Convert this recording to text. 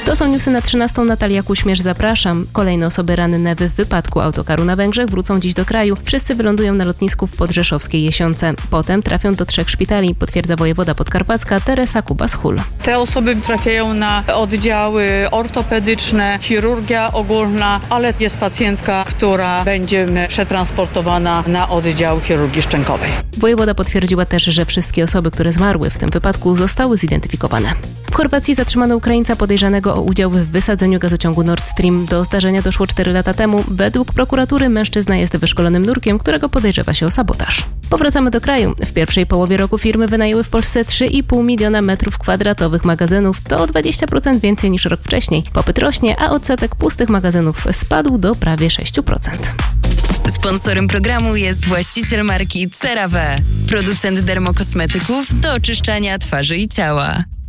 To są newsy na 13. Natalia Kuśmierz, zapraszam. Kolejne osoby ranne w wypadku autokaru na Węgrzech wrócą dziś do kraju. Wszyscy wylądują na lotnisku w podrzeszowskiej Jesionce. Potem trafią do 3 szpitali, potwierdza wojewoda podkarpacka Teresa Kubas-Hul. Te osoby trafiają na oddziały ortopedyczne, chirurgia ogólna, ale jest pacjentka, która będzie przetransportowana na oddział chirurgii szczękowej. Wojewoda potwierdziła też, że wszystkie osoby, które zmarły w tym wypadku, zostały zidentyfikowane. W Chorwacji zatrzymano Ukraińca podejrzanego o udział w wysadzeniu gazociągu Nord Stream. Do zdarzenia doszło 4 lata temu. Według prokuratury mężczyzna jest wyszkolonym nurkiem, którego podejrzewa się o sabotaż. Powracamy do kraju. W pierwszej połowie roku firmy wynajęły w Polsce 3,5 miliona metrów kwadratowych magazynów. To o 20% więcej niż rok wcześniej. Popyt rośnie, a odsetek pustych magazynów spadł do prawie 6%. Sponsorem programu jest właściciel marki CeraVe, producent dermokosmetyków do oczyszczania twarzy i ciała.